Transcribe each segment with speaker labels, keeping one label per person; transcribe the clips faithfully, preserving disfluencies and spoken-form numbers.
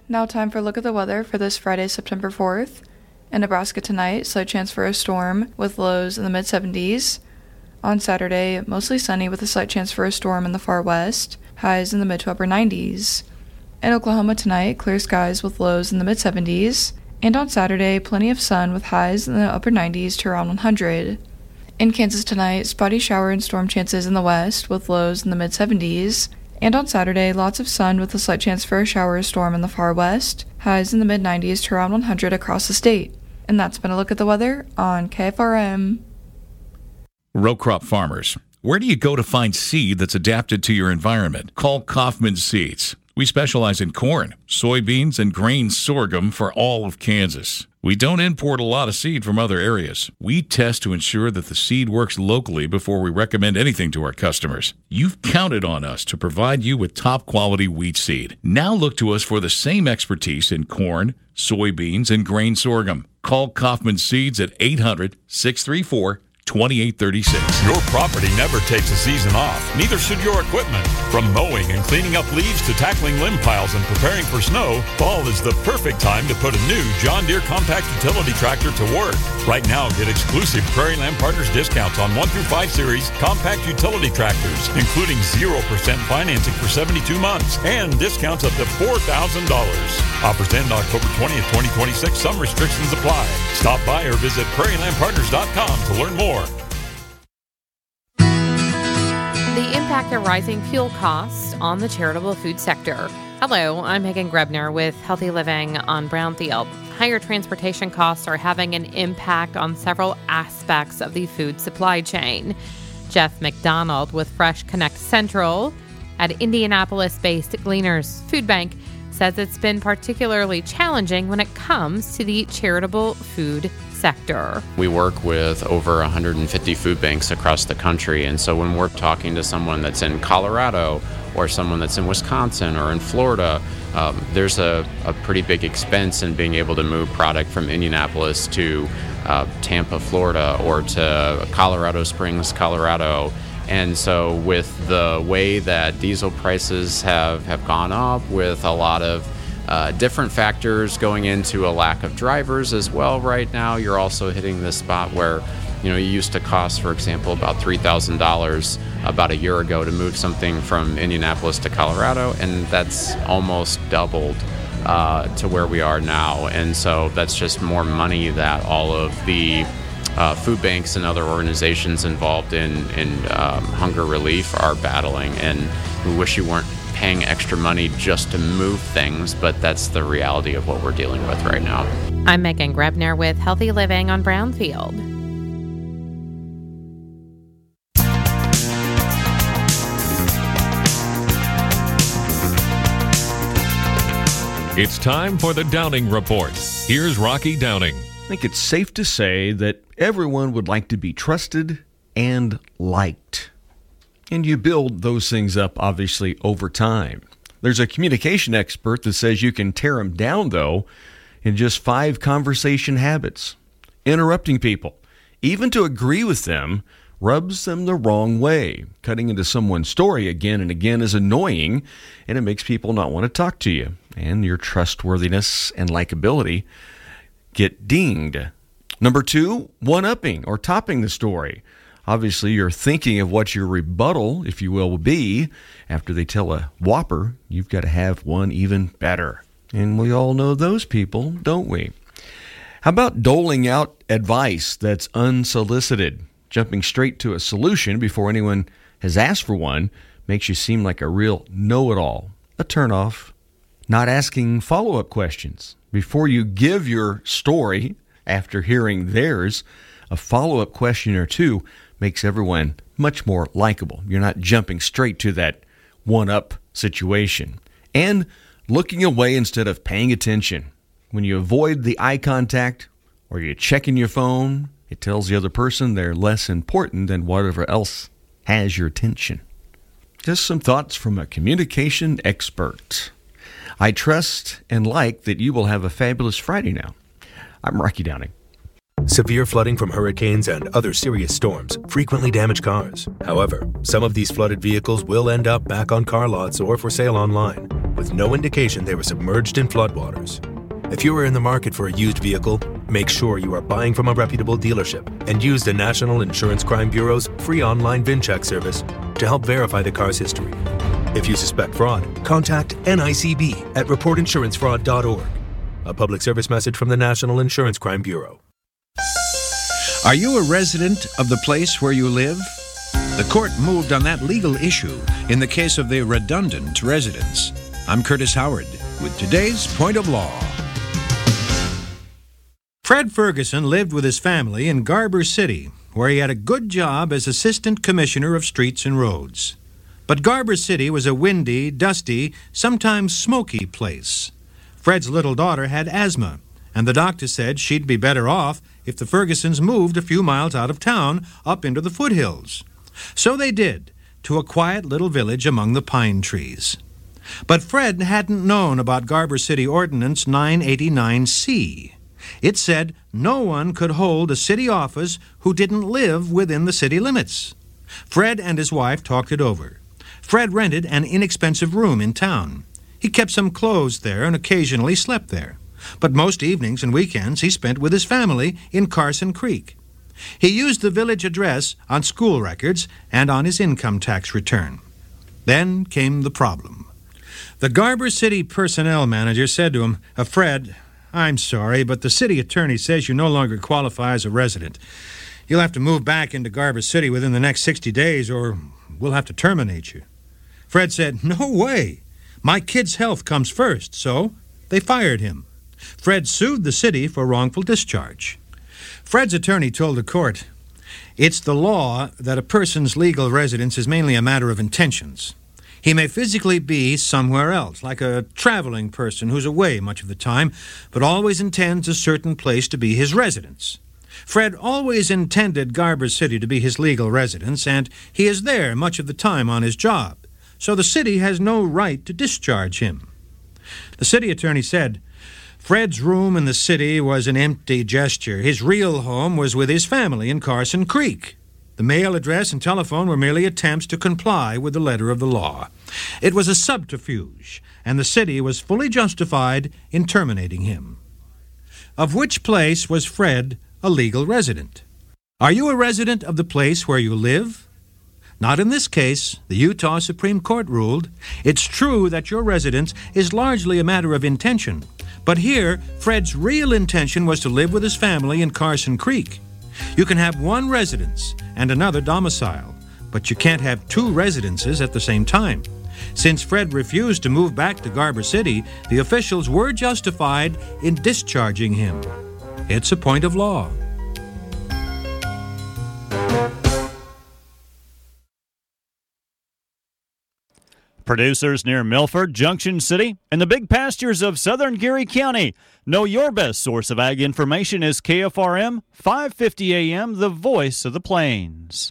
Speaker 1: Now time for a look at the weather for this Friday, September fourth. In Nebraska tonight, slight chance for a storm with lows in the mid seventies. On Saturday, mostly sunny with a slight chance for a storm in the far west, highs in the mid to upper nineties. In Oklahoma tonight, clear skies with lows in the mid seventies. And on Saturday, plenty of sun with highs in the upper nineties to around one hundred. In Kansas tonight, spotty shower and storm chances in the west with lows in the mid seventies. And on Saturday, lots of sun with a slight chance for a shower or storm in the far west, highs in the mid nineties to around one hundred across the state. And that's been a look at the weather on K F R M.
Speaker 2: Row crop farmers, where do you go to find seed that's adapted to your environment? Call Kaufman Seeds. We specialize in corn, soybeans, and grain sorghum for all of Kansas. We don't import a lot of seed from other areas. We test to ensure that the seed works locally before we recommend anything to our customers. You've counted on us to provide you with top-quality wheat seed. Now look to us for the same expertise in corn, soybeans, and grain sorghum. Call Kaufman Seeds at eight hundred, six three four, two eight three six.
Speaker 3: Your property never takes a season off. Neither should your equipment. From mowing and cleaning up leaves to tackling limb piles and preparing for snow, fall is the perfect time to put a new John Deere compact utility tractor to work. Right now, get exclusive Prairie Land Partners discounts on one through five series compact utility tractors, including zero percent financing for seventy-two months and discounts up to four thousand dollars. Offers end October twentieth, twenty twenty-six. Some restrictions apply. Stop by or visit prairie land partners dot com to learn more.
Speaker 4: The impact of rising fuel costs on the charitable food sector. Hello, I'm Megan Grebner with Healthy Living on Brownfield. Higher transportation costs are having an impact on several aspects of the food supply chain. Jeff McDonald with Fresh Connect Central at Indianapolis-based Gleaners Food Bank says it's been particularly challenging when it comes to the charitable food sector.
Speaker 5: We work with over one hundred fifty food banks across the country, and so when we're talking to someone that's in Colorado or someone that's in Wisconsin or in Florida, um, there's a, a pretty big expense in being able to move product from Indianapolis to uh, Tampa, Florida, or to Colorado Springs, Colorado. And so with the way that diesel prices have, have gone up, with a lot of uh, different factors going into a lack of drivers as well right now, you're also hitting this spot where, you know, you used to cost, for example, about three thousand dollars about a year ago to move something from Indianapolis to Colorado, and that's almost doubled uh, to where we are now. And so that's just more money that all of the Uh, food banks and other organizations involved in, in um, hunger relief are battling, and we wish you weren't paying extra money just to move things, but that's the reality of what we're dealing with right now.
Speaker 4: I'm Megan Grebner with Healthy Living on Brownfield.
Speaker 6: It's time for the Downing Report. Here's Rocky Downing.
Speaker 7: I think it's safe to say that everyone would like to be trusted and liked. And you build those things up, obviously, over time. There's a communication expert that says you can tear them down, though, in just five conversation habits. Interrupting people, even to agree with them, rubs them the wrong way. Cutting into someone's story again and again is annoying, and it makes people not want to talk to you. And your trustworthiness and likability get dinged. Number two, one-upping or topping the story. Obviously, you're thinking of what your rebuttal, if you will, will be. After they tell a whopper, you've got to have one even better. And we all know those people, don't we? How about doling out advice that's unsolicited? Jumping straight to a solution before anyone has asked for one makes you seem like a real know-it-all. A turnoff. Not asking follow-up questions. Before you give your story, after hearing theirs, a follow-up question or two makes everyone much more likable. You're not jumping straight to that one-up situation. And looking away instead of paying attention. When you avoid the eye contact or you're checking your phone, it tells the other person they're less important than whatever else has your attention. Just some thoughts from a communication expert. I trust and like that you will have a fabulous Friday now. I'm Rocky Downing.
Speaker 8: Severe flooding from hurricanes and other serious storms frequently damage cars. However, some of these flooded vehicles will end up back on car lots or for sale online, with no indication they were submerged in floodwaters. If you are in the market for a used vehicle, make sure you are buying from a reputable dealership and use the National Insurance Crime Bureau's free online VIN check service to help verify the car's history. If you suspect fraud, contact N I C B at report insurance fraud dot org. A public service message from the National Insurance Crime Bureau.
Speaker 9: Are you a resident of the place where you live? The court moved on that legal issue in the case of the redundant residence. I'm Curtis Howard with today's Point of Law.
Speaker 10: Fred Ferguson lived with his family in Garber City, where he had a good job as Assistant Commissioner of Streets and Roads. But Garber City was a windy, dusty, sometimes smoky place. Fred's little daughter had asthma, and the doctor said she'd be better off if the Fergusons moved a few miles out of town up into the foothills. So they did, to a quiet little village among the pine trees. But Fred hadn't known about Garber City Ordinance nine eighty-nine C. It said no one could hold a city office who didn't live within the city limits. Fred and his wife talked it over. Fred rented an inexpensive room in town. He kept some clothes there and occasionally slept there. But most evenings and weekends he spent with his family in Carson Creek. He used the village address on school records and on his income tax return. Then came the problem. The Garber City personnel manager said to him, uh, Fred, I'm sorry, but the city attorney says you no longer qualify as a resident. You'll have to move back into Garber City within the next sixty days, or we'll have to terminate you. Fred said, no way. My kid's health comes first, so they fired him. Fred sued the city for wrongful discharge. Fred's attorney told the court, it's the law that a person's legal residence is mainly a matter of intentions. He may physically be somewhere else, like a traveling person who's away much of the time, but always intends a certain place to be his residence. Fred always intended Garber City to be his legal residence, and he is there much of the time on his job, so the city has no right to discharge him. The city attorney said, Fred's room in the city was an empty gesture. His real home was with his family in Carson Creek. The mail address and telephone were merely attempts to comply with the letter of the law. It was a subterfuge, and the city was fully justified in terminating him. Of which place was Fred a legal resident? Are you a resident of the place where you live? Not in this case. The Utah Supreme Court ruled. It's true that your residence is largely a matter of intention, but here, Fred's real intention was to live with his family in Carson Creek. You can have one residence and another domicile, but you can't have two residences at the same time. Since Fred refused to move back to Garber City, the officials were justified in discharging him. It's a point of law.
Speaker 11: Producers near Milford, Junction City, and the big pastures of southern Geary County. Know your best source of ag information is K F R M, five fifty A M, the voice of the plains.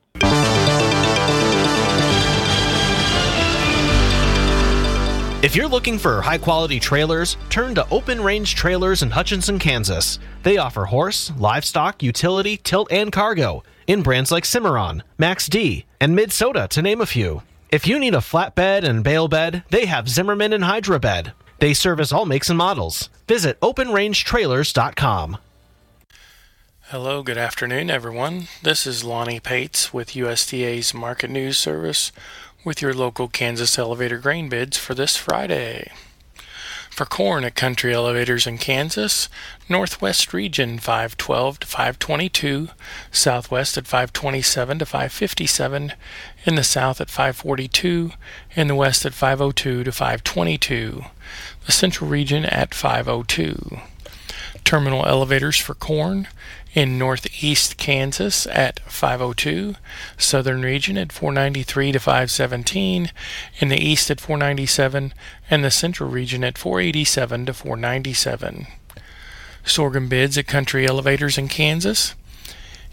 Speaker 12: If you're looking for high-quality trailers, turn to Open Range Trailers in Hutchinson, Kansas. They offer horse, livestock, utility, tilt, and cargo in brands like Cimarron, Max D, and Mid-Soda, to name a few. If you need a flatbed and bale bed, they have Zimmerman and Hydra-Bed. They service all makes and models. Visit open range trailers dot com.
Speaker 13: Hello, good afternoon, everyone. This is Lonnie Pates with U S D A's Market News Service with your local Kansas elevator grain bids for this Friday. For corn at Country Elevators in Kansas, Northwest Region five twelve to five twenty-two, Southwest at five twenty-seven to five fifty-seven, in the South at five forty-two, in the West at five oh two to five twenty-two, the Central Region at five oh two. Terminal elevators for corn in Northeast Kansas at five oh two, Southern Region at four ninety-three to five seventeen, in the East at four ninety-seven, and the Central Region at four eighty-seven to four ninety-seven. Sorghum bids at Country Elevators in Kansas.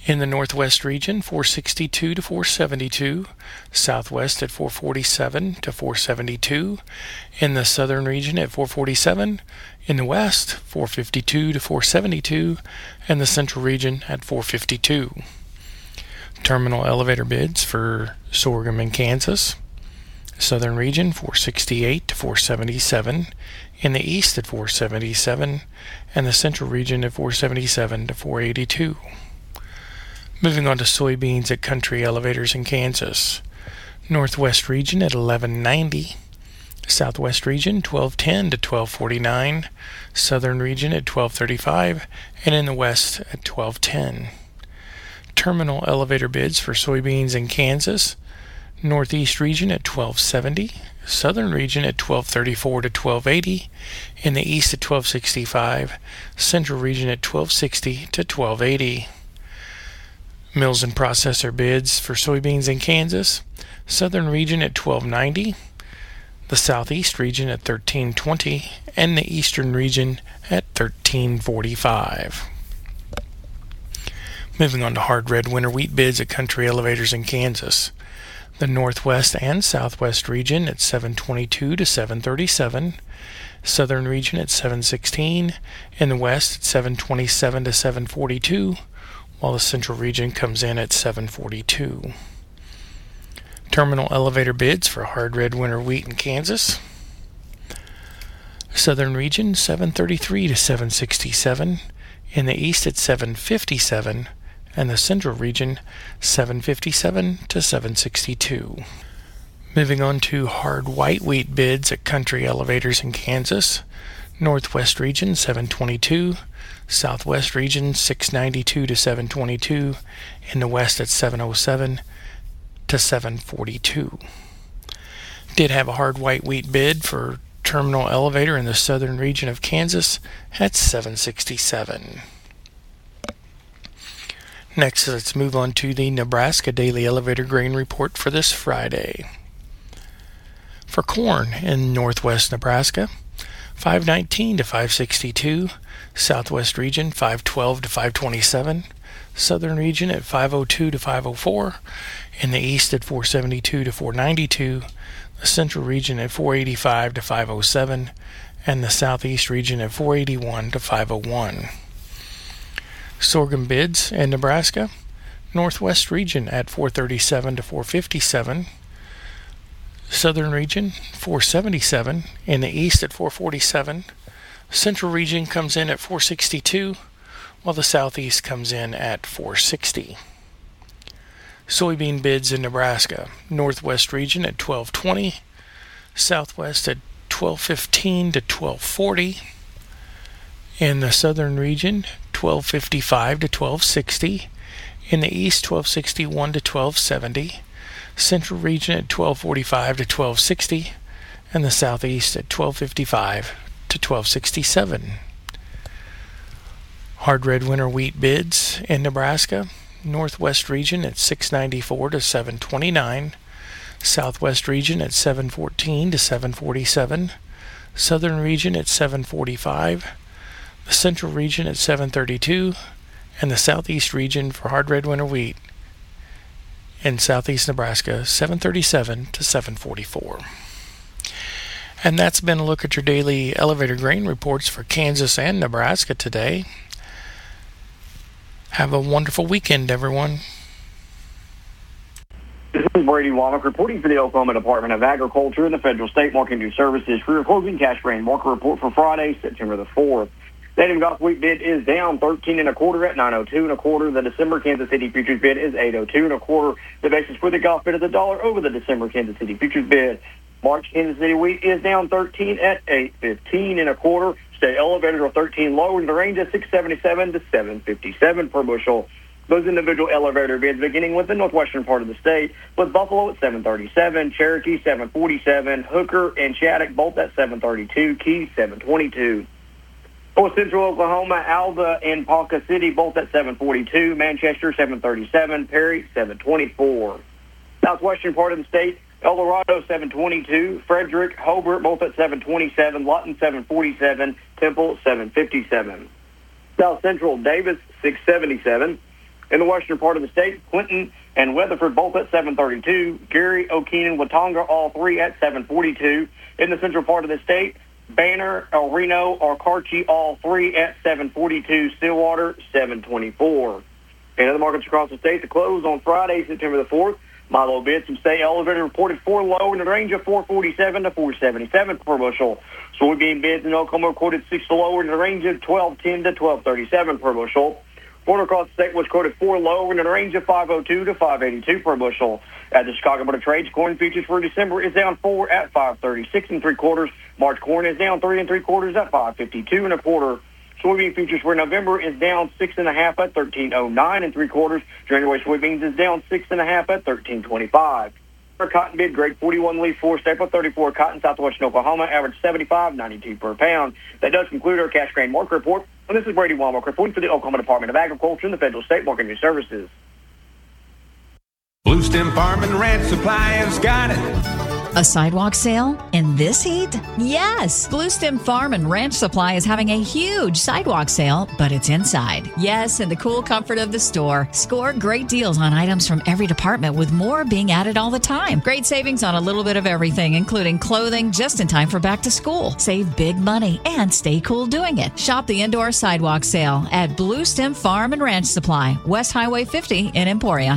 Speaker 13: In the Northwest region, four sixty-two to four seventy-two. Southwest at four forty-seven to four seventy-two. In the Southern region at four forty-seven. In the West, four fifty-two to four seventy-two. And the Central region at four fifty-two. Terminal elevator bids for sorghum in Kansas. Southern region, four sixty-eight to four seventy-seven. In the East at four seventy-seven. And the Central region at four seventy-seven to four eighty-two. Moving on to soybeans at Country Elevators in Kansas. Northwest region at eleven ninety. Southwest region twelve ten to twelve forty-nine. Southern region at twelve thirty-five. And in the West at twelve ten. Terminal elevator bids for soybeans in Kansas. Northeast region at twelve seventy. Southern region at twelve thirty-four to twelve eighty. In the East at twelve sixty-five. Central region at twelve sixty to twelve eighty. Mills and processor bids for soybeans in Kansas. Southern region at twelve ninety. The Southeast region at thirteen twenty. And the Eastern region at thirteen forty-five. Moving on to hard red winter wheat bids at Country Elevators in Kansas. The Northwest and Southwest region at seven twenty-two to seven thirty-seven. Southern region at seven sixteen. In the West at seven twenty-seven to seven forty-two. While the Central region comes in at seven forty-two. Terminal elevator bids for hard red winter wheat in Kansas. Southern region seven thirty-three to seven sixty-seven. In the East at seven fifty-seven. And the Central region seven fifty-seven to seven sixty-two. Moving on to hard white wheat bids at Country Elevators in Kansas. Northwest region seven twenty-two. Southwest region six ninety-two to seven twenty-two. In the West at seven oh seven to seven forty-two. Did have a hard white wheat bid for terminal elevator in the Southern region of Kansas at seven sixty-seven. Next, let's move on to the Nebraska Daily Elevator Grain Report for this Friday. For corn in northwest Nebraska, five nineteen to five sixty-two. Southwest region five twelve to five twenty-seven. Southern region at five oh two to five oh four. In the East at four seventy-two to four ninety-two. The Central region at four eighty-five to five oh seven. And the Southeast region at four eighty-one to five oh one. Sorghum bids in Nebraska. Northwest region at four thirty-seven to four fifty-seven. Southern region four seventy-seven. In the East at four forty-seven. Central region comes in at four sixty-two, while the Southeast comes in at four sixty. Soybean bids in Nebraska. Northwest region at twelve twenty. Southwest at twelve fifteen to twelve forty. In the Southern region, twelve fifty-five to twelve sixty. In the East, twelve sixty-one to twelve seventy. Central region at twelve forty-five to twelve sixty. And the Southeast at twelve fifty-five to twelve sixty-seven. Hard red winter wheat bids in Nebraska. Northwest region at six ninety-four to seven twenty-nine. Southwest region at seven fourteen to seven forty-seven. Southern region at seven forty-five. The Central region at seven thirty-two. And the Southeast region for hard red winter wheat in southeast Nebraska, seven thirty-seven to seven forty-four. And that's been a look at your daily elevator grain reports for Kansas and Nebraska today. Have a wonderful weekend, everyone.
Speaker 14: This is Brady Womack reporting for the Oklahoma Department of Agriculture and the Federal State Market News Services for your closing cash grain market report for Friday, September the fourth. Native Golf wheat bid is down thirteen and a quarter at nine oh two and a quarter. The December Kansas City futures bid is eight oh two and a quarter. The basis for the Golf bid is a dollar over the December Kansas City futures bid. March Kansas City wheat is down thirteen at eight fifteen and a quarter. State elevators are thirteen lower in the range of six seventy-seven to seven fifty-seven per bushel. Those individual elevator bids beginning with the northwestern part of the state, with Buffalo at seven thirty-seven, Cherokee seven forty-seven, Hooker and Shattuck both at seven thirty-two, Keys seven twenty-two. North Central Oklahoma, Alva and Ponca City both at seven forty-two, Manchester seven thirty-seven, Perry seven twenty-four. Southwestern part of the state, El Dorado seven twenty-two, Frederick, Hobart both at seven twenty-seven, Lawton seven forty-seven, Temple seven fifty-seven. South Central, Davis six seventy-seven, In the western part of the state, Clinton and Weatherford both at seven thirty-two. Gary, O'Keen, and Watonga all three at seven forty-two. In the central part of the state, Banner, El Reno, or Carchi all three at seven forty-two. Stillwater, seven twenty-four. In other markets across the state, the close on Friday, September the fourth. Milo bids from state elevator reported four low in the range of four forty-seven to four seventy-seven per bushel. Soybean bids in Oklahoma quoted six lower in the range of twelve ten to twelve thirty-seven per bushel. Corn across the state was quoted four lower in the range of five oh two to five eighty-two per bushel. At the Chicago Board of Trade, corn futures for December is down four at five thirty-six and three quarters. March corn is down three and three quarters at five fifty-two and a quarter. Soybean futures for November is down six and a half at thirteen oh nine and three quarters. January soybeans is down six and a half at thirteen twenty-five. For cotton bid, grade forty-one leaf four staple thirty-four cotton, southwestern Oklahoma, average seventy-five ninety-two per pound. That does conclude our cash grain market report. And this is Brady Walmart reporting for the Oklahoma Department of Agriculture and the Federal State Market News Services.
Speaker 15: Blue Stem Farm and Ranch Supply has got it.
Speaker 16: A sidewalk sale in this heat? Yes! Blue Stem Farm and Ranch Supply is having a huge sidewalk sale, but it's inside. Yes, in the cool comfort of the store. Score great deals on items from every department, with more being added all the time. Great savings on a little bit of everything, including clothing just in time for back to school. Save big money and stay cool doing it. Shop the indoor sidewalk sale at Blue Stem Farm and Ranch Supply, West Highway fifty in Emporia.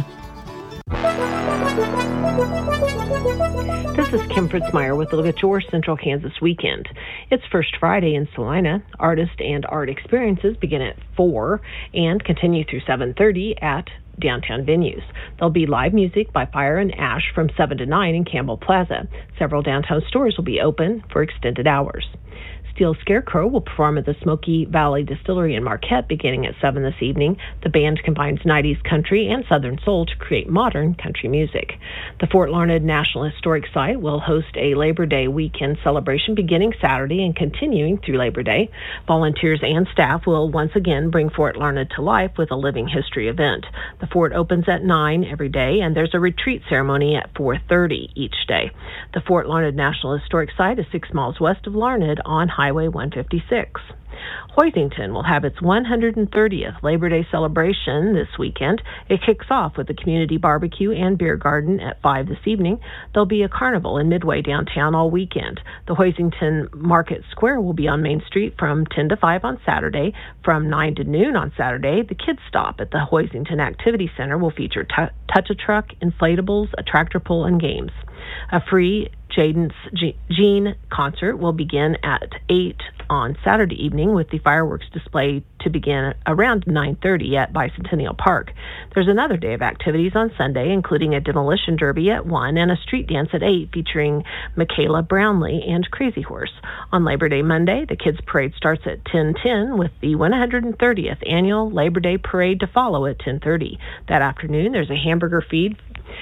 Speaker 17: This is Kim Fritzmeyer with a look at your Central Kansas weekend. It's First Friday in Salina. Artist and art experiences begin at four and continue through seven thirty at downtown venues. There'll be live music by Fire and Ash from seven to nine in Campbell Plaza. Several downtown stores will be open for extended hours. Steel Scarecrow will perform at the Smoky Valley Distillery in Marquette beginning at seven this evening. The band combines nineties country and Southern soul to create modern country music. The Fort Larned National Historic Site will host a Labor Day weekend celebration beginning Saturday and continuing through Labor Day. Volunteers and staff will once again bring Fort Larned to life with a living history event. The fort opens at nine every day, and there's a retreat ceremony at four thirty each day. The Fort Larned National Historic Site is six miles west of Larned on Highway one fifty-six. Hoisington will have its one hundred thirtieth Labor Day celebration this weekend. It kicks off with a community barbecue and beer garden at five this evening. There'll be a carnival in Midway downtown all weekend. The Hoisington Market Square will be on Main Street from ten to five on Saturday. From nine to noon on Saturday, the Kids Stop at the Hoisington Activity Center will feature t- touch-a-truck, inflatables, a tractor pull, and games. A free Jaden's Jean concert will begin at eight on Saturday evening, with the fireworks display to begin around nine thirty at Bicentennial Park. There's another day of activities on Sunday, including a demolition derby at one and a street dance at eight featuring Michaela Brownlee and Crazy Horse. On Labor Day Monday, the Kids Parade starts at ten ten with the one hundred thirtieth Annual Labor Day Parade to follow at ten thirty. That afternoon, there's a hamburger feed,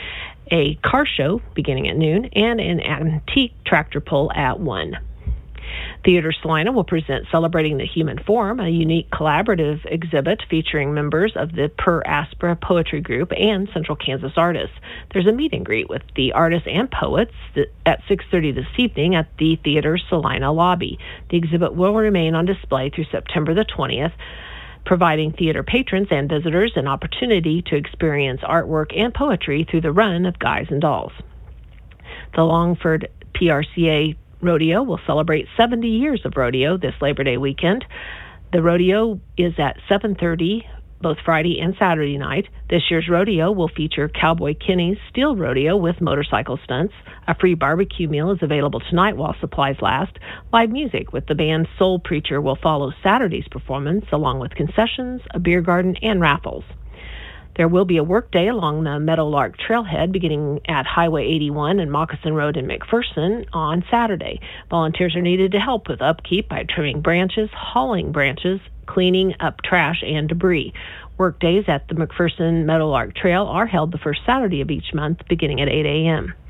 Speaker 17: a car show beginning at noon, and an antique tractor pull at one. Theater Salina will present Celebrating the Human Form, a unique collaborative exhibit featuring members of the Per Aspera Poetry Group and Central Kansas artists. There's a meet and greet with the artists and poets at six thirty this evening at the Theater Salina lobby. The exhibit will remain on display through September the twentieth, providing theater patrons and visitors an opportunity to experience artwork and poetry through the run of Guys and Dolls. The Longford P R C A Rodeo will celebrate seventy years of rodeo this Labor Day weekend. The rodeo is at seven thirty both Friday and Saturday night. This year's rodeo will feature Cowboy Kenny's Steel Rodeo with motorcycle stunts. A free barbecue meal is available tonight while supplies last. Live music with the band Soul Preacher will follow Saturday's performance, along with concessions, a beer garden, and raffles. There will be a work day along the Meadowlark Trailhead beginning at Highway eighty-one and Moccasin Road in McPherson on Saturday. Volunteers are needed to help with upkeep by trimming branches, hauling branches, cleaning up trash and debris. Work days at the McPherson Meadowlark Trail are held the first Saturday of each month beginning at eight a.m.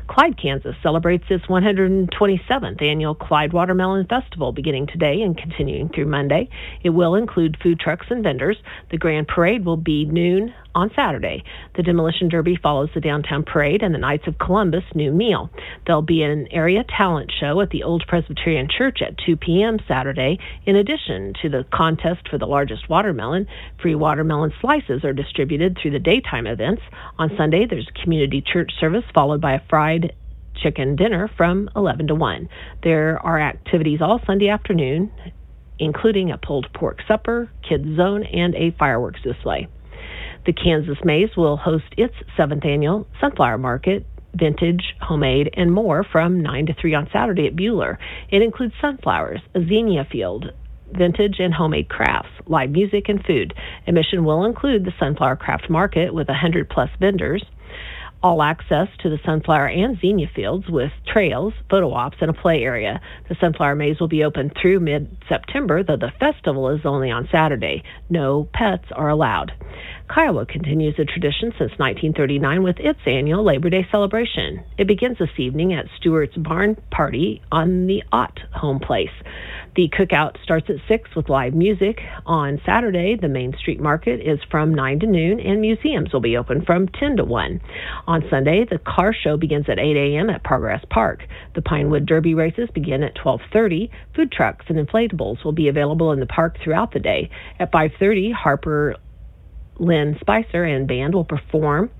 Speaker 17: Clyde, Kansas celebrates its one hundred twenty-seventh annual Clyde Watermelon Festival beginning today and continuing through Monday. It will include food trucks and vendors. The grand parade will be noon on Saturday. The Demolition Derby follows the downtown parade and the Knights of Columbus noon meal. There'll be an area talent show at the Old Presbyterian Church at two p.m. Saturday. In addition to the contest for the largest watermelon, free watermelon slices are distributed through the daytime events. On Sunday, there's a community church service followed by a fried chicken dinner from eleven to one. There are activities all Sunday afternoon, including a pulled pork supper, kids zone, and a fireworks display. The Kansas Maize will host its seventh annual Sunflower Market, vintage, homemade, and more from nine to three on Saturday at Buhler. It includes sunflowers, a zinnia field, vintage and homemade crafts, live music, and food. Admission will include the Sunflower Craft Market with one hundred plus vendors, all access to the sunflower and zinnia fields with trails, photo ops, and a play area. The Sunflower Maze will be open through mid-September, though the festival is only on Saturday. No pets are allowed. Kiowa continues a tradition since nineteen thirty-nine with its annual Labor Day celebration. It begins this evening at Stewart's Barn Party on the Ott home place. The cookout starts at six with live music. On Saturday, the Main Street Market is from nine to noon, and museums will be open from ten to one. On Sunday, the car show begins at eight a.m. at Progress Park. The Pinewood Derby races begin at twelve thirty. Food trucks and inflatables will be available in the park throughout the day. At five thirty, Harper Lynn Spicer and band will perform.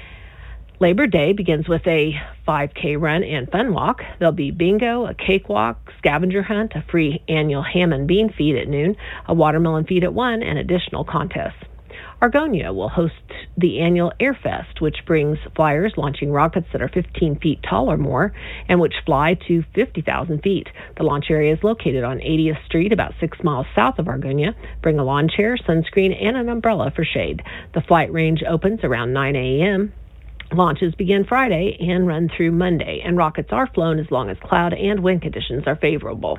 Speaker 17: Labor Day begins with a five K run and fun walk. There'll be bingo, a cakewalk, scavenger hunt, a free annual ham and bean feed at noon, a watermelon feed at one, and additional contests. Argonia will host the annual Air Fest, which brings flyers launching rockets that are fifteen feet tall or more and which fly to fifty thousand feet. The launch area is located on eightieth Street, about six miles south of Argonia. Bring a lawn chair, sunscreen, and an umbrella for shade. The flight range opens around nine a.m. Launches begin Friday and run through Monday, and rockets are flown as long as cloud and wind conditions are favorable.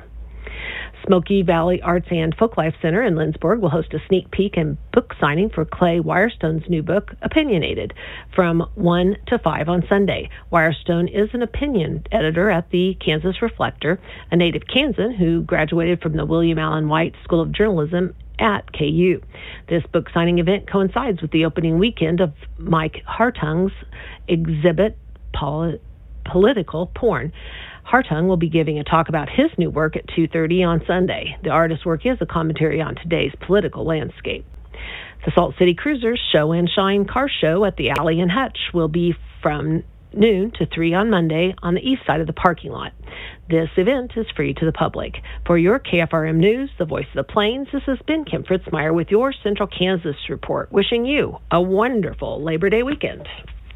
Speaker 17: Smoky Valley Arts and Folklife Center in Lindsborg will host a sneak peek and book signing for Clay Wirestone's new book, Opinionated, from one to five on Sunday. Wirestone is an opinion editor at the Kansas Reflector, a native Kansan who graduated from the William Allen White School of Journalism at K U. This book signing event coincides with the opening weekend of Mike Hartung's exhibit, Poli- Political Porn. Hartung will be giving a talk about his new work at two thirty on Sunday. The artist's work is a commentary on today's political landscape. The Salt City Cruisers Show and Shine Car Show at the Alley and Hutch will be from noon to three on Monday on the east side of the parking lot. This event is free to the public. For your K F R M News, the Voice of the Plains, this has been Kim Fritzmeyer with your Central Kansas Report, wishing you a wonderful Labor Day weekend.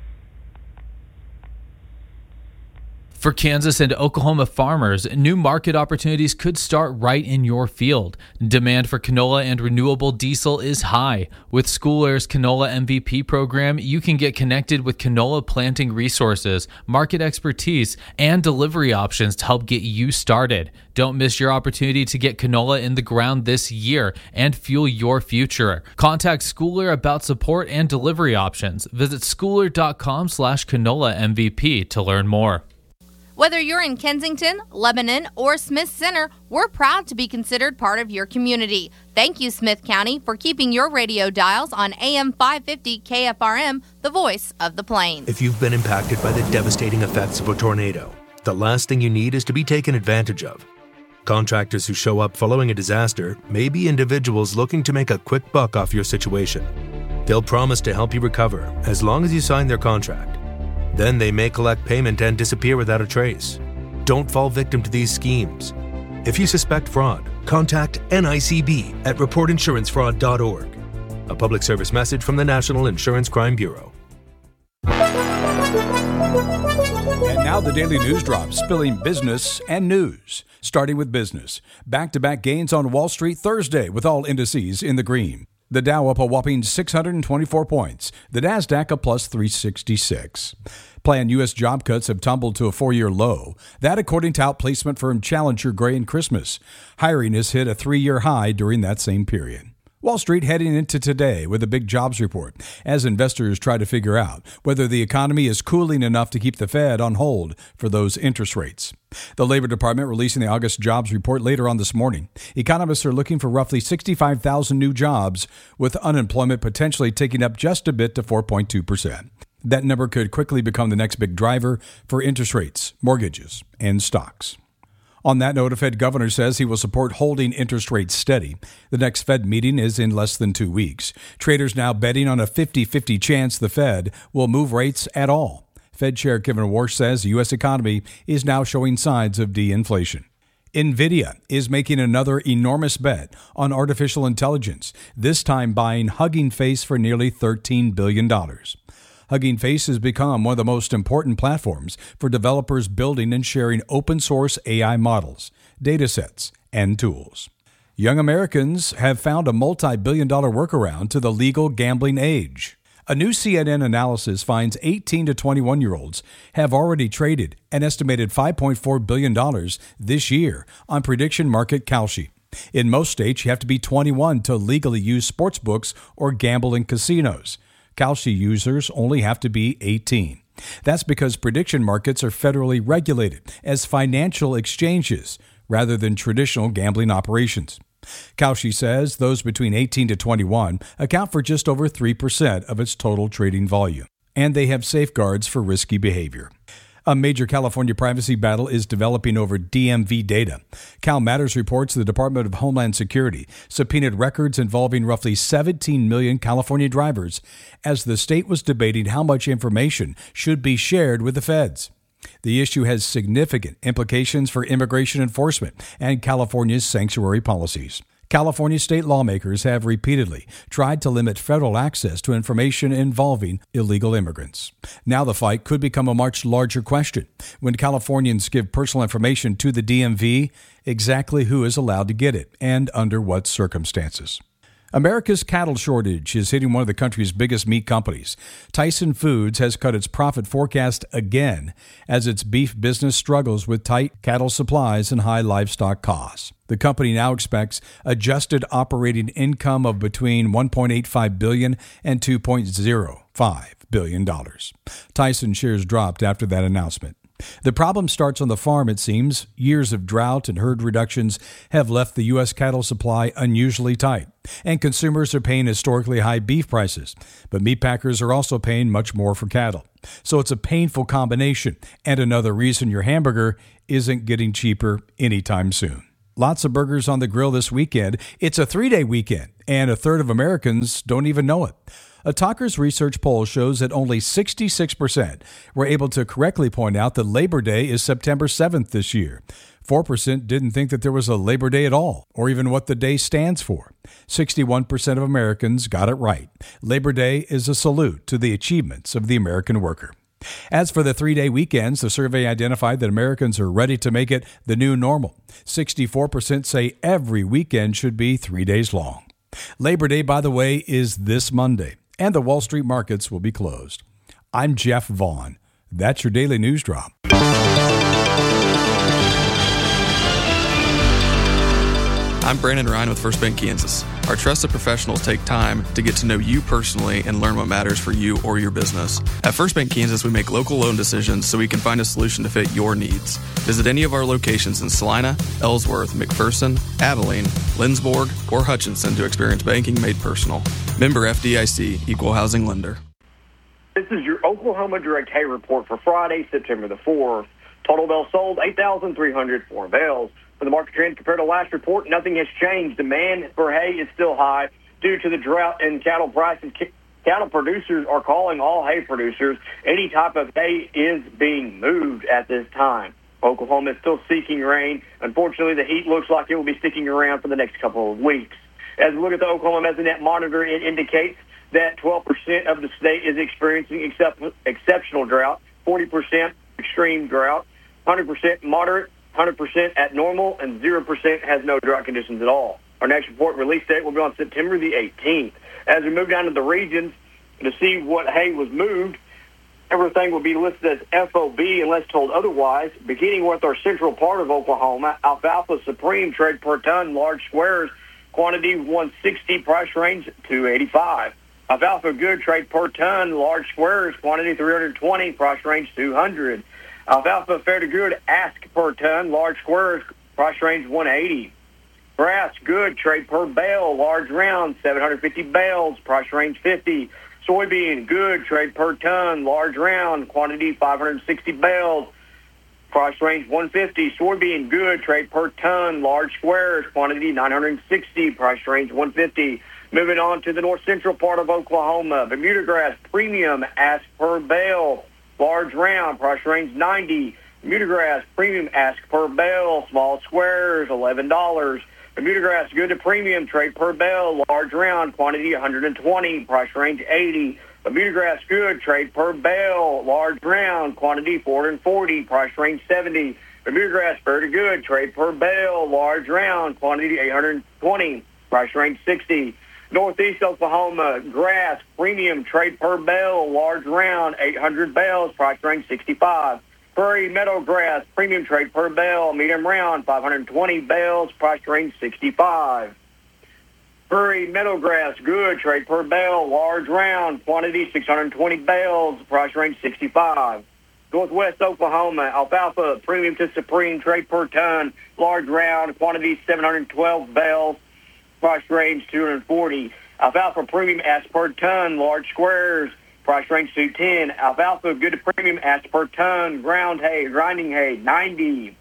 Speaker 18: For Kansas and Oklahoma farmers, new market opportunities could start right in your field. Demand for canola and renewable diesel is high. With Schooler's Canola M V P program, you can get connected with canola planting resources, market expertise, and delivery options to help get you started. Don't miss your opportunity to get canola in the ground this year and fuel your future. Contact Schooler about support and delivery options. Visit schooler.com slash canola MVP to learn more.
Speaker 19: Whether you're in Kensington, Lebanon, or Smith Center, we're proud to be considered part of your community. Thank you, Smith County, for keeping your radio dials on A M five fifty K F R M, the voice of the plains.
Speaker 8: If you've been impacted by the devastating effects of a tornado, the last thing you need is to be taken advantage of. Contractors who show up following a disaster may be individuals looking to make a quick buck off your situation. They'll promise to help you recover as long as you sign their contract. Then they may collect payment and disappear without a trace. Don't fall victim to these schemes. If you suspect fraud, contact N I C B at report insurance fraud dot org. A public service message from the National Insurance Crime Bureau.
Speaker 20: And now the Daily News Drop, spilling business and news. Starting with business. Back-to-back gains on Wall Street Thursday with all indices in the green. The Dow up a whopping six hundred twenty-four points. The Nasdaq a plus three sixty-six. Planned U S job cuts have tumbled to a four-year low. That according to outplacement firm Challenger Gray and Christmas. Hiring has hit a three-year high during that same period. Wall Street heading into today with a big jobs report as investors try to figure out whether the economy is cooling enough to keep the Fed on hold for those interest rates. The Labor Department releasing the August jobs report later on this morning. Economists are looking for roughly sixty-five thousand new jobs, with unemployment potentially ticking up just a bit to four point two percent. That number could quickly become the next big driver for interest rates, mortgages, and stocks. On that note, a Fed governor says he will support holding interest rates steady. The next Fed meeting is in less than two weeks. Traders now betting on a fifty-fifty chance the Fed will move rates at all. Fed Chair Kevin Warsh says the U S economy is now showing signs of de-inflation. NVIDIA is making another enormous bet on artificial intelligence, this time buying Hugging Face for nearly thirteen billion dollars. Hugging Face has become one of the most important platforms for developers building and sharing open-source A I models, datasets, and tools. Young Americans have found a multi-billion dollar workaround to the legal gambling age. A new C N N analysis finds eighteen to twenty-one-year-olds have already traded an estimated five point four billion dollars this year on prediction market Kalshi. In most states, you have to be twenty-one to legally use sports books or gamble in casinos. Kalshi users only have to be eighteen. That's because prediction markets are federally regulated as financial exchanges rather than traditional gambling operations. Kalshi says those between eighteen to twenty-one account for just over three percent of its total trading volume, and they have safeguards for risky behavior. A major California privacy battle is developing over D M V data. Cal Matters reports the Department of Homeland Security subpoenaed records involving roughly seventeen million California drivers as the state was debating how much information should be shared with the feds. The issue has significant implications for immigration enforcement and California's sanctuary policies. California state lawmakers have repeatedly tried to limit federal access to information involving illegal immigrants. Now the fight could become a much larger question. When Californians give personal information to the D M V, exactly who is allowed to get it and under what circumstances? America's cattle shortage is hitting one of the country's biggest meat companies. Tyson Foods has cut its profit forecast again as its beef business struggles with tight cattle supplies and high livestock costs. The company now expects adjusted operating income of between one point eight five billion dollars and two point zero five billion dollars. Tyson shares dropped after that announcement. The problem starts on the farm, it seems. Years of drought and herd reductions have left the U S cattle supply unusually tight, and consumers are paying historically high beef prices. But meat packers are also paying much more for cattle. So it's a painful combination, and another reason your hamburger isn't getting cheaper anytime soon. Lots of burgers on the grill this weekend. It's a three-day weekend, and a third of Americans don't even know it. A Talkers research poll shows that only sixty-six percent were able to correctly point out that Labor Day is September seventh this year. four percent didn't think that there was a Labor Day at all, or even what the day stands for. sixty-one percent of Americans got it right. Labor Day is a salute to the achievements of the American worker. As for the three-day weekends, the survey identified that Americans are ready to make it the new normal. sixty-four percent say every weekend should be three days long. Labor Day, by the way, is this Monday, and the Wall Street markets will be closed. I'm Jeff Vaughn. That's your Daily News Drop.
Speaker 21: I'm Brandon Ryan with First Bank Kansas. Our trusted professionals take time to get to know you personally and learn what matters for you or your business. At First Bank Kansas, we make local loan decisions so we can find a solution to fit your needs. Visit any of our locations in Salina, Ellsworth, McPherson, Abilene, Lindsborg, or Hutchinson to experience banking made personal. Member F D I C, Equal Housing Lender.
Speaker 14: This is your Oklahoma Direct Hay report for Friday, September the fourth. Total bales sold, eight thousand three hundred four bales. For the market trend compared to last report, nothing has changed. Demand for hay is still high due to the drought and cattle prices. Cattle producers are calling all hay producers. Any type of hay is being moved at this time. Oklahoma is still seeking rain. Unfortunately, the heat looks like it will be sticking around for the next couple of weeks. As we look at the Oklahoma Mesonet monitor, it indicates that twelve percent of the state is experiencing excep- exceptional drought, forty percent extreme drought, one hundred percent moderate, one hundred percent at normal, and zero percent has no drought conditions at all. Our next report release date will be on September the eighteenth. As we move down to the regions to see what hay was moved, everything will be listed as F O B unless told otherwise. Beginning with our central part of Oklahoma, alfalfa supreme trade per ton large squares quantity one sixty, price range two eighty-five. Alfalfa good, trade per ton, large squares, quantity three hundred twenty, price range two hundred. Alfalfa fair to good, ask per ton, large squares, price range one eighty. Grass good, trade per bale, large round, seven hundred fifty bales, price range fifty. Soybean good, trade per ton, large round, quantity five hundred sixty bales, price range one fifty. Soybean good, trade per ton, large squares, quantity nine hundred sixty, price range one fifty. Moving on to the north central part of Oklahoma, Bermuda grass premium, ask per bale, large round, price range ninety. Bermuda grass premium, ask per bale, small squares, eleven dollars. Bermuda grass good to premium, trade per bale, large round, quantity one hundred twenty, price range eighty. Bermuda grass good, trade per bale, large round, quantity four hundred forty, price range seventy. Bermuda grass fair to good, trade per bale, large round, quantity eight hundred twenty, price range sixty. Northeast Oklahoma, grass, premium, trade per bale, large round, eight hundred bales, price range sixty-five. Prairie meadow grass, premium, trade per bale, medium round, five hundred twenty bales, price range sixty-five. Prairie meadow grass, good, trade per bale, large round, quantity six hundred twenty bales, price range sixty-five. Northwest Oklahoma, alfalfa, premium to supreme, trade per ton, large round, quantity seven hundred twelve bales, price range two hundred forty. Alfalfa premium ask per ton, large squares, price range two ten. Alfalfa good to premium ask per ton, ground hay, grinding hay, ninety.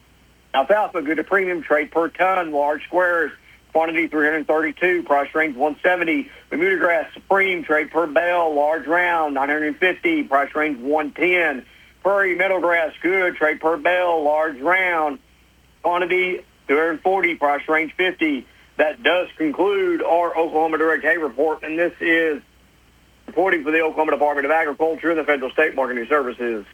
Speaker 14: Alfalfa good to premium, trade per ton, large squares, quantity three hundred thirty-two, price range one seventy. Bermuda grass supreme, trade per bale, large round, nine hundred fifty, price range one ten. Prairie meadow grass good, trade per bale, large round, quantity two hundred forty, price range fifty. That does conclude our Oklahoma Direct Hay Report, and this is reporting for the Oklahoma Department of Agriculture and the Federal State Marketing Services.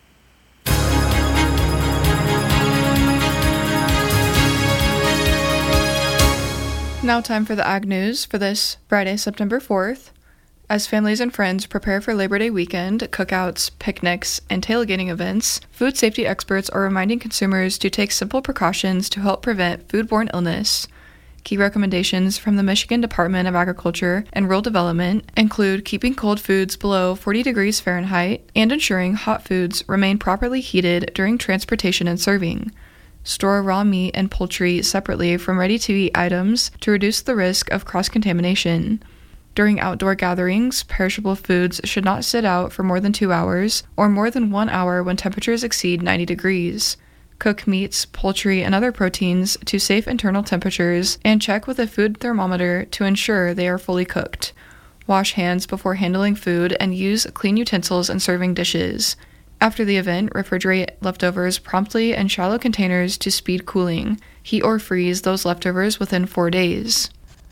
Speaker 1: Now time for the Ag News for this Friday, September fourth. As families and friends prepare for Labor Day weekend, cookouts, picnics, and tailgating events, food safety experts are reminding consumers to take simple precautions to help prevent foodborne illness. Key recommendations from the Michigan Department of Agriculture and Rural Development include keeping cold foods below forty degrees Fahrenheit and ensuring hot foods remain properly heated during transportation and serving. Store raw meat and poultry separately from ready-to-eat items to reduce the risk of cross-contamination. During outdoor gatherings, perishable foods should not sit out for more than two hours or more than one hour when temperatures exceed ninety degrees. Cook meats, poultry, and other proteins to safe internal temperatures and check with a food thermometer to ensure they are fully cooked. Wash hands before handling food and use clean utensils and serving dishes. After the event, refrigerate leftovers promptly in shallow containers to speed cooling. Heat or freeze those leftovers within four days.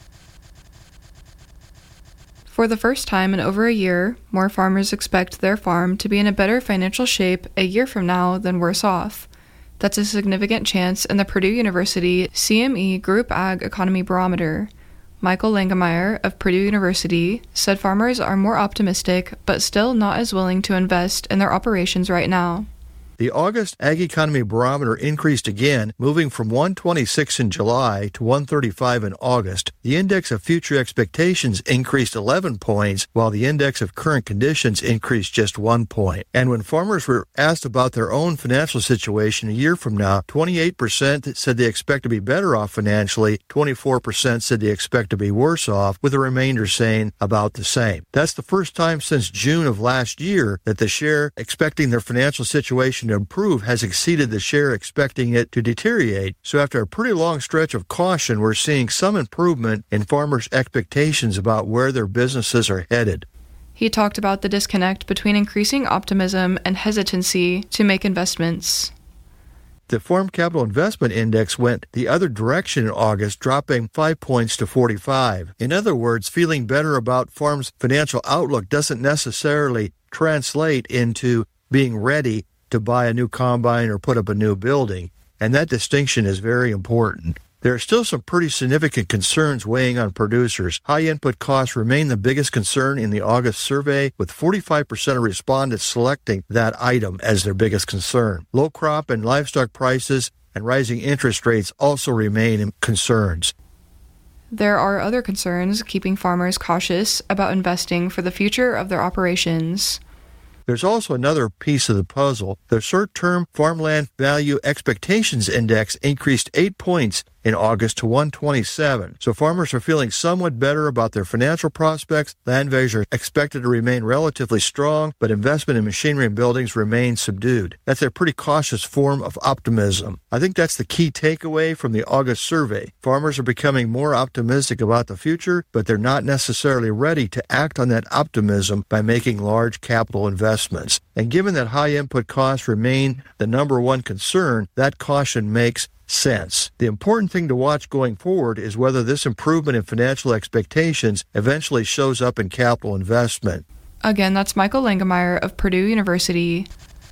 Speaker 1: For the first time in over a year, more farmers expect their farm to be in a better financial shape a year from now than worse off. That's a significant chance in the Purdue University C M E Group Ag Economy Barometer. Michael Langemeyer of Purdue University said farmers are more optimistic but still not as willing to invest in their operations right now.
Speaker 22: The August Ag Economy Barometer increased again, moving from one twenty-six in July to one thirty-five in August. The index of future expectations increased eleven points, while the index of current conditions increased just one point. And when farmers were asked about their own financial situation a year from now, twenty-eight percent said they expect to be better off financially, twenty-four percent said they expect to be worse off, with the remainder saying about the same. That's the first time since June of last year that the share expecting their financial situation to improve has exceeded the share expecting it to deteriorate. So after a pretty long stretch of caution, we're seeing some improvement in farmers' expectations about where their businesses are headed.
Speaker 1: He talked about the disconnect between increasing optimism and hesitancy to make investments.
Speaker 22: The Farm Capital Investment Index went the other direction in August, dropping five points to forty-five. In other words, feeling better about farms' financial outlook doesn't necessarily translate into being ready to buy a new combine or put up a new building, and that distinction is very important. There are still some pretty significant concerns weighing on producers. High input costs remain the biggest concern in the August survey, with forty-five percent of respondents selecting that item as their biggest concern. Low crop and livestock prices and rising interest rates also remain concerns.
Speaker 1: there are other concerns keeping farmers cautious about investing for the future of their operations.
Speaker 22: There's also another piece of the puzzle. The short-term farmland value expectations index increased eight points in August to one twenty-seven. So farmers are feeling somewhat better about their financial prospects. Land values are expected to remain relatively strong, but investment in machinery and buildings remains subdued. That's a pretty cautious form of optimism. I think that's the key takeaway from the August survey. Farmers are becoming more optimistic about the future, but they're not necessarily ready to act on that optimism by making large capital investments. And given that high input costs remain the number one concern, that caution makes sense. The important thing to watch going forward is whether this improvement in financial expectations eventually shows up in capital investment.
Speaker 1: Again, that's Michael Langemeyer of Purdue University.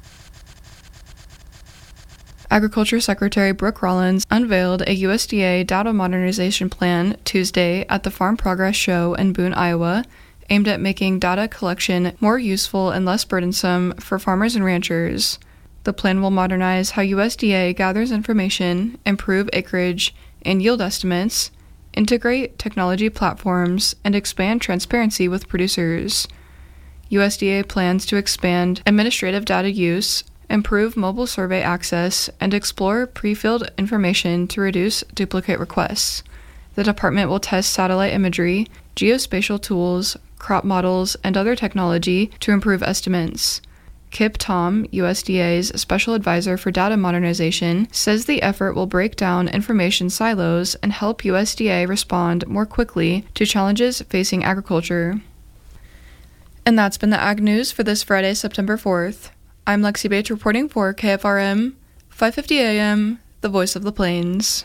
Speaker 1: Agriculture Secretary Brooke Rollins unveiled a U S D A data modernization plan Tuesday at the Farm Progress Show in Boone, Iowa, aimed at making data collection more useful and less burdensome for farmers and ranchers. The plan will modernize how U S D A gathers information, improve acreage and yield estimates, integrate technology platforms, and expand transparency with producers. U S D A plans to expand administrative data use, improve mobile survey access, and explore pre-filled information to reduce duplicate requests. The department will test satellite imagery, geospatial tools, crop models, and other technology to improve estimates. Kip Tom, U S D A's Special Advisor for Data Modernization, says the effort will break down information silos and help U S D A respond more quickly to challenges facing agriculture. And that's been the Ag News for this Friday, September fourth. I'm Lexi Bates reporting for K F R M, five fifty A M, the voice of the plains.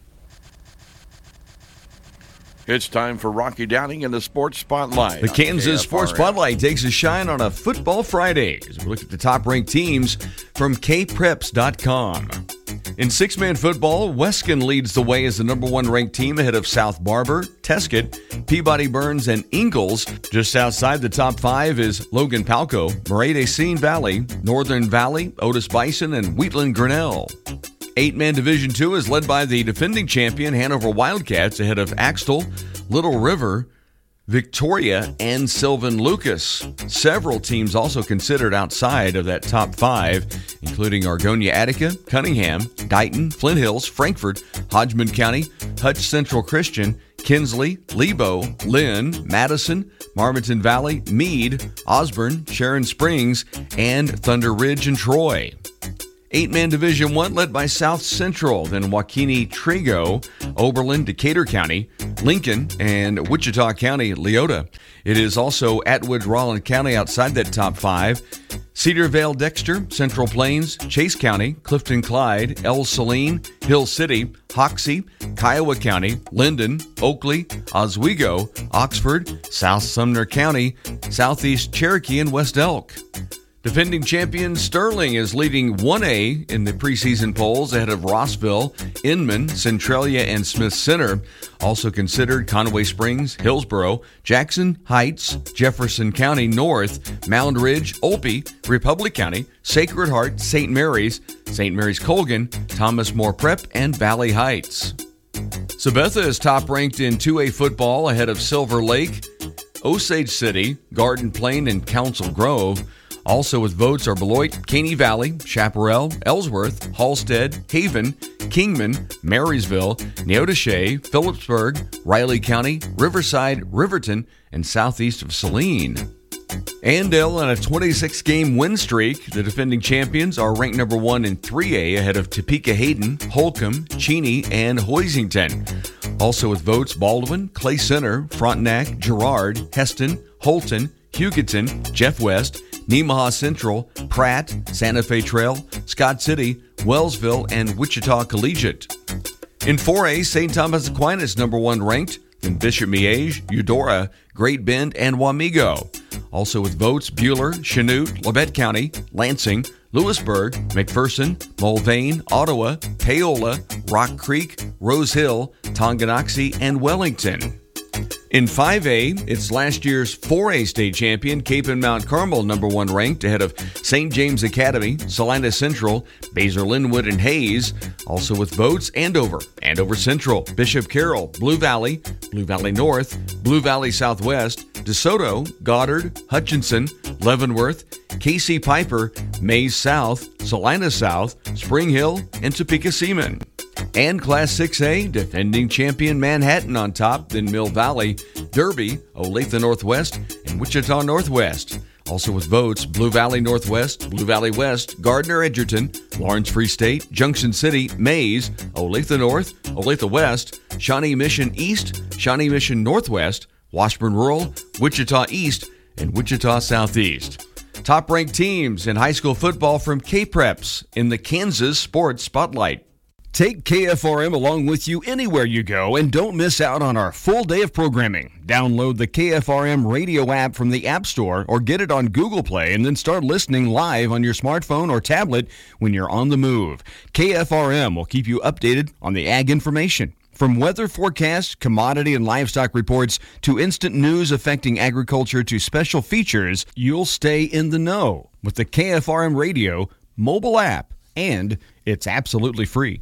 Speaker 2: It's time for Rocky Downing in the Sports Spotlight.
Speaker 7: The Kansas Sports Spotlight takes a shine on a Football Friday as we look at the top-ranked teams from K Preps dot com. In six-man football, Wescan leads the way as the number one ranked team ahead of South Barber, Tesket, Peabody Burns, and Ingalls. Just outside the top five is Logan Palco, Murray-Racine Valley, Northern Valley, Otis Bison, and Wheatland Grinnell. Eight-man Division two is led by the defending champion Hanover Wildcats ahead of Axtell, Little River, Victoria, and Sylvan Lucas. Several teams also considered outside of that top five, including Argonia Attica, Cunningham, Dighton, Flint Hills, Frankfort, Hodgman County, Hutch Central Christian, Kinsley, Lebo, Lynn, Madison, Marmaton Valley, Meade, Osborne, Sharon Springs, and Thunder Ridge and Troy. Eight-man Division one led by South Central, then Waukene Trego, Oberlin, Decatur County, Lincoln, and Wichita County, Leota. It is also Atwood, Rollin County outside that top five. Cedarvale, Dexter, Central Plains, Chase County, Clifton Clyde, El Saline, Hill City, Hoxie, Kiowa County, Linden, Oakley, Oswego, Oxford, South Sumner County, Southeast Cherokee, and West Elk. Defending champion Sterling is leading one A in the preseason polls ahead of Rossville, Inman, Centralia, and Smith Center. Also considered Conway Springs, Hillsboro, Jackson Heights, Jefferson County North, Mound Ridge, Olpe, Republic County, Sacred Heart, Saint Mary's, Saint Mary's Colgan, Thomas More Prep, and Valley Heights. Sabetha is top-ranked in two A football ahead of Silver Lake, Osage City, Garden Plain, and Council Grove. Also with votes are Beloit, Caney Valley, Chaparral, Ellsworth, Halstead, Haven, Kingman, Marysville, Neodesha, Phillipsburg, Riley County, Riverside, Riverton, and southeast of Saline. Andale on a twenty-six game win streak. The defending champions are ranked number one in three A ahead of Topeka Hayden, Holcomb, Cheney, and Hoisington. Also with votes Baldwin, Clay Center, Frontenac, Girard, Heston, Holton, Hugoton, Jeff West, Nemaha Central, Pratt, Santa Fe Trail, Scott City, Wellsville, and Wichita Collegiate. In four A, Saint Thomas Aquinas number one ranked, then Bishop Miege, Eudora, Great Bend, and Wamego. Also with votes Buhler, Chanute, Labette County, Lansing, Lewisburg, McPherson, Mulvane, Ottawa, Paola, Rock Creek, Rose Hill, Tonganoxie, and Wellington. In five A, it's last year's four A state champion, Cape and Mount Carmel, number one ranked, ahead of Saint James Academy, Salina Central, Baser Linwood, and Hayes. Also with votes, Andover, Andover Central, Bishop Carroll, Blue Valley, Blue Valley North, Blue Valley Southwest, DeSoto, Goddard, Hutchinson, Leavenworth, Casey Piper, Mays South, Salina South, Spring Hill, and Topeka Seaman. And Class six A, defending champion Manhattan on top, then Mill Valley, Derby, Olathe Northwest, and Wichita Northwest. Also with votes, Blue Valley Northwest, Blue Valley West, Gardner Edgerton, Lawrence Free State, Junction City, Mays, Olathe North, Olathe West, Shawnee Mission East, Shawnee Mission Northwest, Washburn Rural, Wichita East, and Wichita Southeast. Top-ranked teams in high school football from K-Preps in the Kansas Sports Spotlight.
Speaker 3: Take K F R M along with you anywhere you go and don't miss out on our full day of programming. Download the K F R M radio app from the App Store or get it on Google Play and then start listening live on your smartphone or tablet when you're on the move. K F R M will keep you updated on the ag information. From weather forecasts, commodity and livestock reports, to instant news affecting agriculture to special features, you'll stay in the know with the K F R M radio mobile app, and it's absolutely free.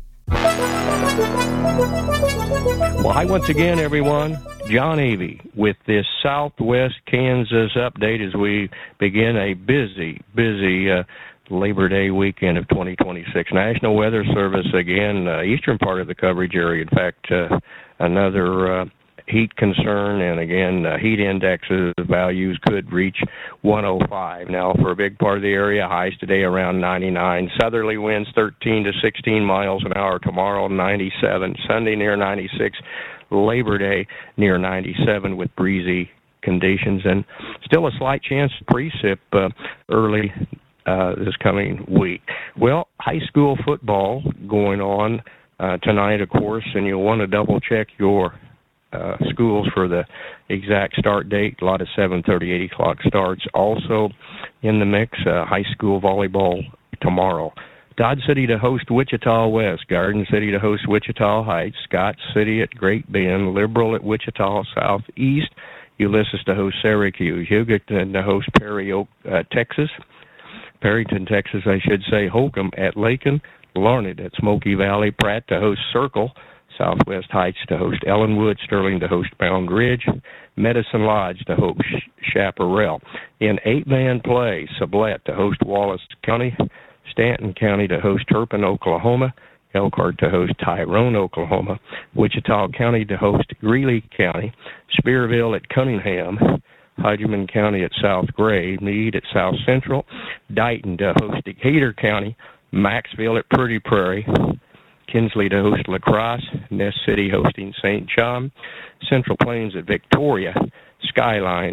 Speaker 5: Well, hi once again, everyone. John Avey with this Southwest Kansas update as we begin a busy, busy uh, Labor Day weekend of twenty twenty-six. National Weather Service, again, uh, eastern part of the coverage area. In fact, uh, another uh, heat concern, and again, uh, heat indexes values could reach one oh five. Now, for a big part of the area, highs today around ninety-nine. Southerly winds thirteen to sixteen miles an hour. Tomorrow, ninety-seven. Sunday, near ninety-six. Labor Day, near ninety-seven with breezy conditions, and still a slight chance of precip uh, early uh, this coming week. Well, high school football going on uh, tonight, of course, and you'll want to double-check your Uh, schools for the exact start date. A lot of seven thirty, eight o'clock starts. Also in the mix, uh, high school volleyball tomorrow. Dodge City to host Wichita West. Garden City to host Wichita Heights. Scott City at Great Bend. Liberal at Wichita Southeast. Ulysses to host Syracuse. Hugoton to host Perry Oak, uh, Texas. Perryton, Texas, I should say. Holcomb at Lakin. Larned at Smoky Valley. Pratt to host Circle. Southwest Heights to host Ellenwood, Sterling to host Bound Ridge, Medicine Lodge to host Chaparral. In eight-man play, Sublette to host Wallace County, Stanton County to host Turpin, Oklahoma, Elkhart to host Tyrone, Oklahoma, Wichita County to host Greeley County, Spearville at Cunningham, Hodgeman County at South Gray, Meade at South Central, Dighton to host Decatur County, Maxville at Pretty Prairie, Kinsley to host La Crosse, Ness City hosting Saint John, Central Plains at Victoria, Skyline